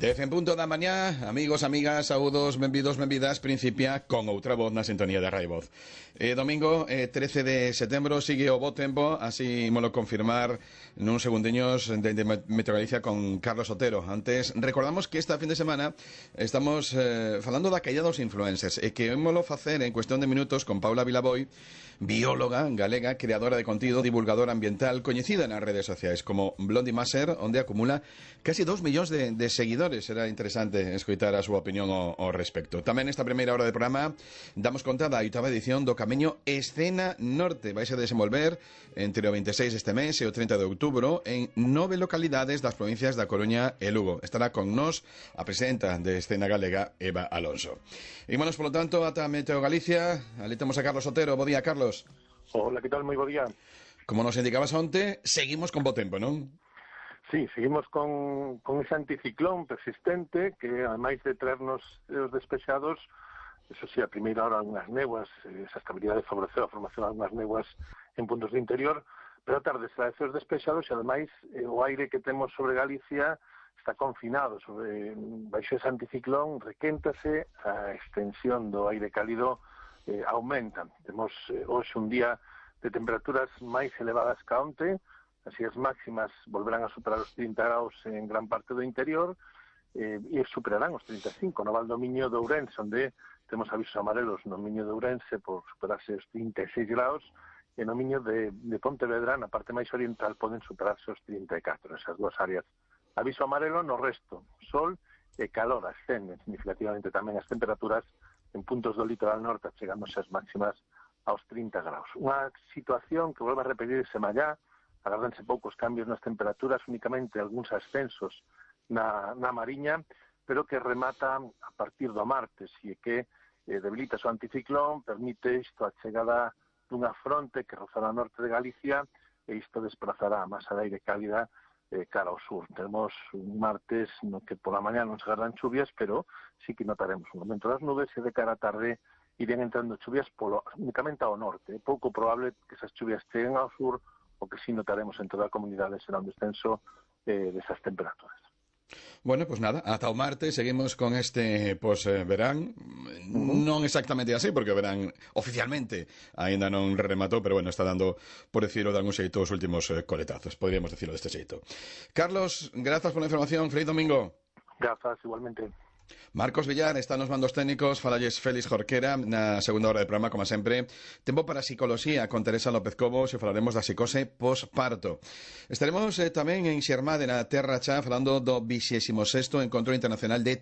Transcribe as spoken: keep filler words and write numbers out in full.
Dez en punto da mañá, amigos, amigas, saúdos, benvidos, benvidas, Principia con outra voz na sintonía de Rai Voz. Eh, domingo, eh, trece de setembro, sigue o bo tempo, así molo confirmar nun segundiños de, de Meteo Galicia con Carlos Otero. Antes, recordamos que esta fin de semana estamos eh, falando da caída dos influencers e que molo facer en cuestión de minutos con Paula Vilaboi, bióloga galega, creadora de contido, divulgadora ambiental, coñecida nas redes sociais como Blondie Maser, onde acumula casi dos millóns de, de seguidores. Será interesante escoitar a súa opinión ao, ao respecto. Tamén nesta primeira hora de programa damos conta da oitava edición do Camiño Escena Norte. Vai se desenvolver entre o veintiséis deste mes e o trinta de outubro en nove localidades das provincias da Coruña e Lugo. Estará con nós a presidenta de Escena Galega, Eva Alonso. Ímonos, polo tanto, ata Meteo Galicia. Ali temos a Carlos Otero. Bo día, Carlos. Hola, que tal? Moi bo día. Como nos indicabas onte, seguimos con bo tempo, non? Sí, seguimos con, con ese anticiclón persistente que, ademais de traernos os despexados, eso sí, a primeira hora algunhas neguas, esa estabilidade favoreceu a formación de algunhas neguas en puntos de interior, pero a tarde será os despexados e, ademais, eh, o aire que temos sobre Galicia está confinado sobre baixo ese anticiclón, requéntase, a extensión do aire cálido eh, aumenta. Temos eh, hoxe un día de temperaturas máis elevadas que onte. Así as máximas volverán a superar os trinta graus en gran parte do interior eh, e superarán os trinta e cinco no Val do Miño de Ourense, onde temos avisos amarelos no Miño de Ourense por superarse os trinta e seis graus, e no Miño de, de Pontevedra, na parte máis oriental, poden superarse os trinta e catro, esas dúas áreas. Aviso amarelo no resto, sol e calor, ascenden significativamente tamén as temperaturas en puntos do litoral norte, chegándose as máximas aos trinta graus. Unha situación que volve a repetirse mallá, agardanse poucos cambios nas temperaturas, únicamente algúns ascensos na, na Mariña, pero que remata a partir do martes, e que eh, debilita o anticiclón, permite isto a chegada dunha fronte que rozará ao norte de Galicia, e isto desplazará a masa de aire cálida eh, cara ao sur. Temos un martes no que pola mañá non se agardan chuvias, pero sí que notaremos un aumento das nubes, e de cara á tarde irían entrando chuvias polo, únicamente ao norte. É pouco probable que esas chuvias cheguen ao sur, o que sí notaremos en toda a comunidade será un descenso eh, desas temperaturas. Bueno, pues nada, ata o martes seguimos con este pos-verán. Uh-huh. Non exactamente así, porque o verán oficialmente aínda non rematou, pero bueno, está dando, por decirlo de algún xeito, os últimos eh, coletazos, podríamos decirlo deste xeito. Carlos, grazas pola información, feliz domingo. Grazas, igualmente. Marcos Villar está nos mandos técnicos, falalles Félix Jorquera na segunda hora de programa, como sempre. Tempo para psicología con Teresa López Cobos e falaremos da psicose posparto. Estaremos eh, tamén en Xermade, na Terra Cha, falando do vixésimo sexto Encontro Internacional de